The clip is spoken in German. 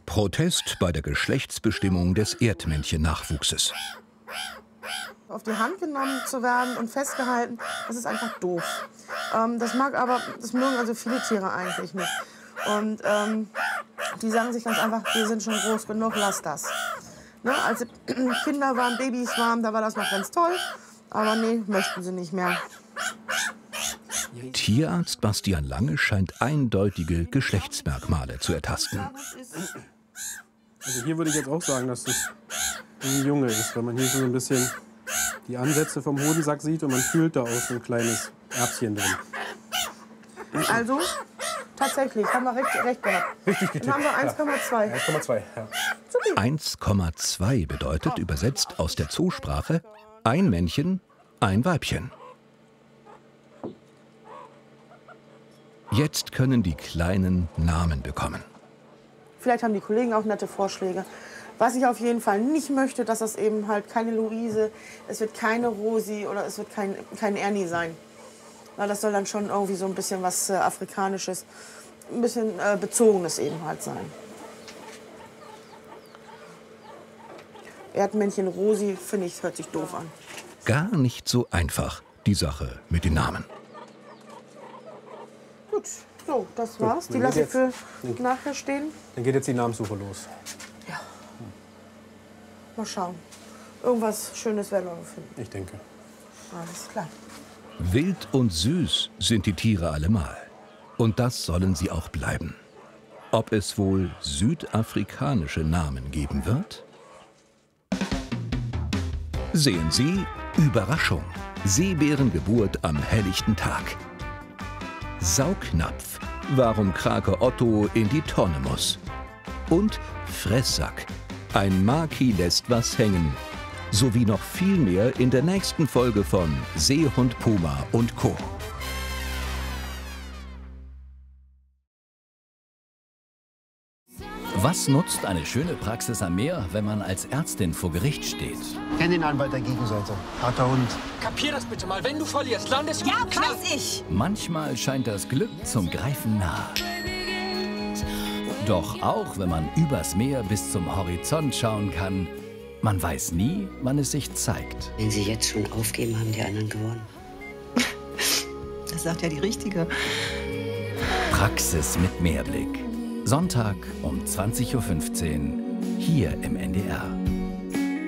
Protest bei der Geschlechtsbestimmung des Erdmännchen-Nachwuchses. Auf die Hand genommen zu werden und festgehalten, das ist einfach doof. Das mögen also viele Tiere eigentlich nicht. Und die sagen sich ganz einfach, wir sind schon groß genug, lass das. Ne, als Kinder waren, Babys waren, da war das noch ganz toll. Aber nee, möchten sie nicht mehr. Tierarzt Bastian Lange scheint eindeutige Geschlechtsmerkmale zu ertasten. Also hier würde ich jetzt auch sagen, dass das ein Junge ist, weil man hier so ein bisschen die Ansätze vom Hodensack sieht und man fühlt da auch so ein kleines Erbschen drin. Also, tatsächlich, haben wir recht gehabt. Richtig getippt. Dann haben wir 1,2. 1,2, ja. 1,2 bedeutet übersetzt aus der Zoosprache ein Männchen, ein Weibchen. Jetzt können die Kleinen Namen bekommen. Vielleicht haben die Kollegen auch nette Vorschläge. Was ich auf jeden Fall nicht möchte, dass das eben halt keine Luise, es wird keine Rosi oder es wird kein Ernie sein. Na, das soll dann schon irgendwie so ein bisschen was Afrikanisches, ein bisschen Bezogenes eben halt sein. Erdmännchen Rosi, finde ich, hört sich doof an. Gar nicht so einfach, die Sache mit den Namen. Gut, so, das war's. Die lasse ich für nachher stehen. Dann geht jetzt die Namenssuche los. Ja. Mal schauen. Irgendwas Schönes werden wir finden. Ich denke. Alles klar. Wild und süß sind die Tiere allemal. Und das sollen sie auch bleiben. Ob es wohl südafrikanische Namen geben wird? Sehen Sie, Überraschung, Seebärengeburt am helllichten Tag. Saugnapf, warum Krake Otto in die Tonne muss. Und Fresssack, ein Maki lässt was hängen. Sowie noch viel mehr in der nächsten Folge von Seehund Puma und Co. Was nutzt eine schöne Praxis am Meer, wenn man als Ärztin vor Gericht steht? Kenn den Anwalt der Gegenseite. Harter Hund. Kapier das bitte mal, wenn du verlierst, landest du... Ja, weiß ich! Manchmal scheint das Glück zum Greifen nah. Doch auch wenn man übers Meer bis zum Horizont schauen kann, man weiß nie, wann es sich zeigt. Wenn Sie jetzt schon aufgeben, haben die anderen gewonnen. Das sagt ja die Richtige. Praxis mit Mehrblick. Sonntag um 20:15 Uhr hier im NDR.